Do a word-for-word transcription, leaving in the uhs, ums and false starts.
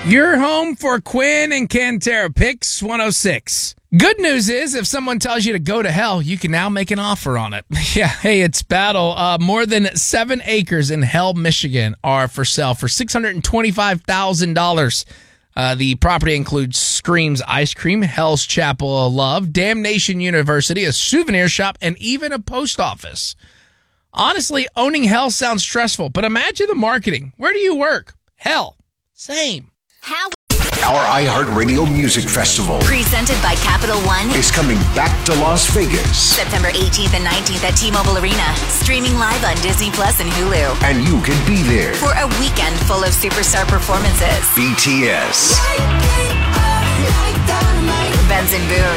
You're home for Quinn and Cantera Picks one oh six. Good news is, if someone tells you to go to hell, you can now make an offer on it. Yeah, hey, it's battle. Uh, more than seven acres in Hell, Michigan are for sale for six hundred twenty-five thousand dollars. Uh, the property includes Scream's Ice Cream, Hell's Chapel of Love, Damnation University, a souvenir shop, and even a post office. Honestly, owning Hell sounds stressful, but imagine the marketing. Where do you work? Hell. Same. How Our iHeartRadio Music Festival presented by Capital One is coming back to Las Vegas. September eighteenth and nineteenth at T-Mobile Arena. Streaming live on Disney Plus and Hulu. And you can be there. For a weekend full of superstar performances. B T S. Benson Boone.